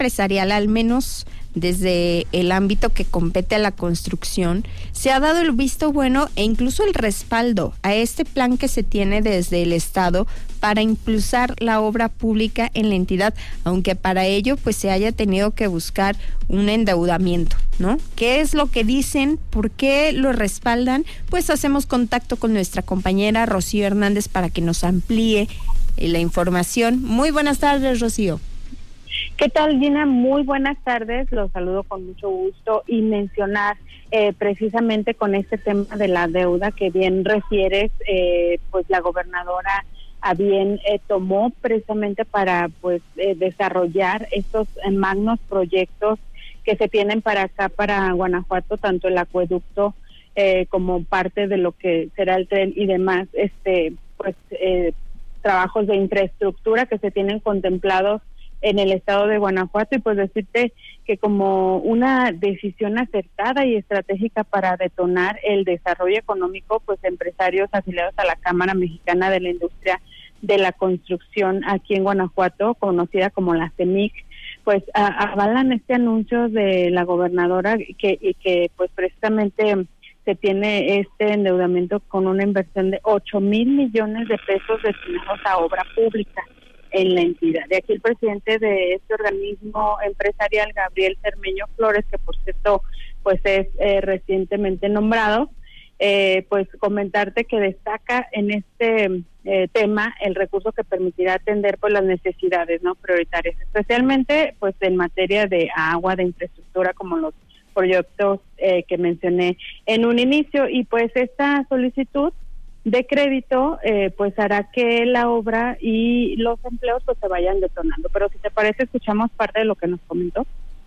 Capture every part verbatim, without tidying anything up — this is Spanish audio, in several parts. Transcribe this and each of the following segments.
empresarial, al menos desde el ámbito que compete a la construcción, se ha dado el visto bueno e incluso el respaldo a este plan que se tiene desde el Estado para impulsar la obra pública en la entidad, aunque para ello pues se haya tenido que buscar un endeudamiento, ¿no? ¿Qué es lo que dicen? ¿Por qué lo respaldan? Pues hacemos contacto con nuestra compañera Rocío Hernández para que nos amplíe la información. Muy buenas tardes, Rocío. ¿Qué tal, Gina? Muy buenas tardes, los saludo con mucho gusto y mencionar eh, precisamente con este tema de la deuda que bien refieres, eh, pues la gobernadora a bien eh, tomó precisamente para pues eh, desarrollar estos eh, magnos proyectos que se tienen para acá, para Guanajuato, tanto el acueducto eh, como parte de lo que será el tren y demás, este pues eh, trabajos de infraestructura que se tienen contemplados en el estado de Guanajuato, y pues decirte que como una decisión acertada y estratégica para detonar el desarrollo económico, pues empresarios afiliados a la Cámara Mexicana de la Industria de la Construcción aquí en Guanajuato, conocida como la C E M I C, pues a, avalan este anuncio de la gobernadora que, y que pues precisamente se tiene este endeudamiento con una inversión de ocho mil millones de pesos destinados a obra pública en la entidad. De aquí el presidente de este organismo empresarial, Gabriel Cermeño Flores, que por cierto pues es eh, recientemente nombrado, eh, pues comentarte que destaca en este eh, tema el recurso que permitirá atender pues las necesidades no prioritarias, especialmente pues en materia de agua, de infraestructura, como los proyectos eh, que mencioné en un inicio, y pues esta solicitud de crédito eh, pues hará que la obra y los empleos pues se vayan detonando. Pero si te parece, escuchamos parte de lo que nos comentó.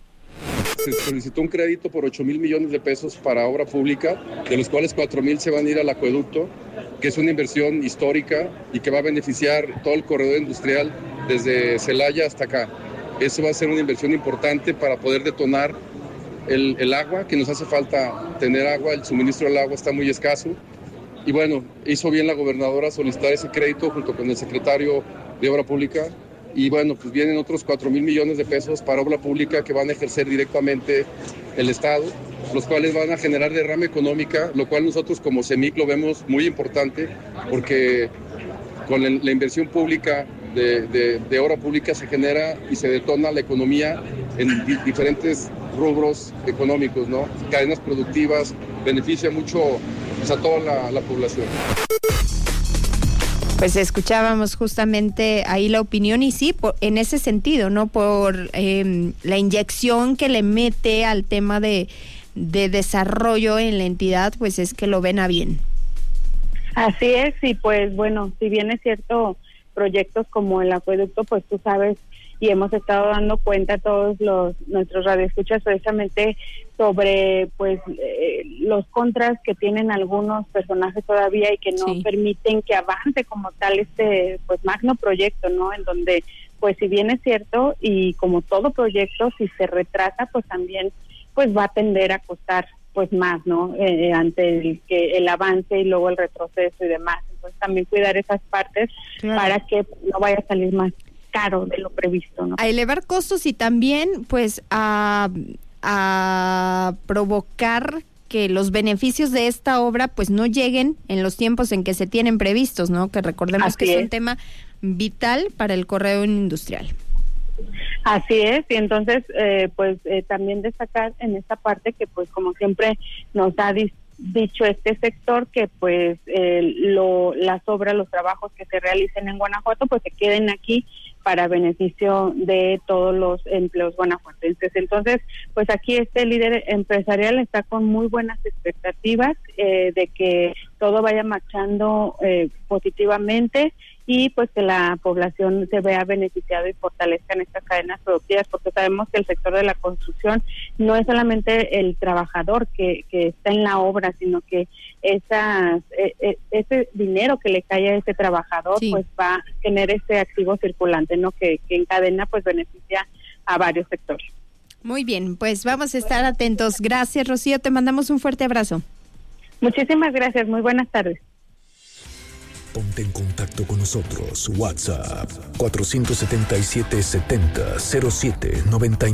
Se solicitó un crédito por ocho mil millones de pesos para obra pública, de los cuales cuatro mil se van a ir al acueducto, que es una inversión histórica y que va a beneficiar todo el corredor industrial desde Celaya hasta acá. Eso va a ser una inversión importante para poder detonar el, el agua, que nos hace falta tener agua, el suministro del agua está muy escaso. Y bueno, hizo bien la gobernadora solicitar ese crédito junto con el secretario de Obra Pública. Y bueno, pues vienen otros cuatro mil millones de pesos para obra pública que van a ejercer directamente el Estado, los cuales van a generar derrama económica, lo cual nosotros como C E M I C lo vemos muy importante, porque con la, la inversión pública de, de, de obra pública se genera y se detona la economía en di- diferentes rubros económicos, ¿no? Cadenas productivas, beneficia mucho pues, a toda la, la población. Pues escuchábamos justamente ahí la opinión y sí, por, en ese sentido, ¿no? Por eh, la inyección que le mete al tema de, de desarrollo en la entidad, pues es que lo ven a bien. Así es, y pues bueno, si bien es cierto, proyectos como el acueducto, pues tú sabes, y hemos estado dando cuenta a todos los nuestros radioescuchas precisamente sobre pues eh, los contras que tienen algunos personajes todavía y que no sí. permiten que avance como tal este pues magno proyecto, ¿no? En donde pues si bien es cierto, y como todo proyecto, si se retrasa pues también pues va a tender a costar pues más, ¿no? Eh, ante el que el avance y luego el retroceso y demás. Entonces también cuidar esas partes claro. para que no vaya a salir más caro de lo previsto, ¿no? A elevar costos y también pues a, a provocar que los beneficios de esta obra pues no lleguen en los tiempos en que se tienen previstos, ¿no? Que recordemos Así que es. es un tema vital para el corredor industrial. Así es, y entonces eh, pues eh, también destacar en esta parte que pues como siempre nos ha dis- dicho este sector que pues eh, lo, las obras, los trabajos que se realicen en Guanajuato pues se queden aquí para beneficio de todos los empleos guanajuatenses. Entonces, pues aquí este líder empresarial está con muy buenas expectativas eh, de que todo vaya marchando eh, positivamente y pues que la población se vea beneficiada y fortalezca en estas cadenas productivas, porque sabemos que el sector de la construcción no es solamente el trabajador que, que está en la obra, sino que esas, eh, ese dinero que le cae a ese trabajador sí. pues va a tener ese activo circulante, ¿no? Que, que encadena pues beneficia a varios sectores. Muy bien, pues vamos a estar atentos. Gracias, Rocío, te mandamos un fuerte abrazo. Muchísimas gracias, muy buenas tardes. Ponte en contacto con nosotros. WhatsApp cuatro siete siete, setenta, cero siete, noventa y nueve.